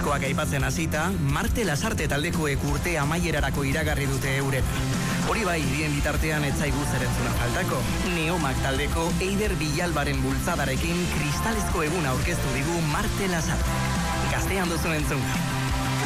klasikoak aipatzen hasita, Marte Lasarte taldekoek urte amaierarako iragarri dute euren. Hori bai, bien bitartean etzaigu zerentzuna faltako. Neomak taldeko Eider Villalbaren bultzadarekin kristalezko eguna aurkeztu digu Marte Lasarte. Gaztean duzun entzuna.